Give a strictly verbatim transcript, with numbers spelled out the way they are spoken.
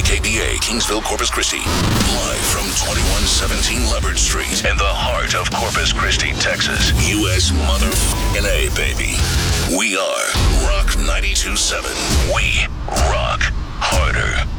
K B A, Kingsville, Corpus Christi. Live from twenty-one seventeen Leopard Street in the heart of Corpus Christi, Texas. U S mother A, baby. We are Rock ninety-two point seven. We rock harder.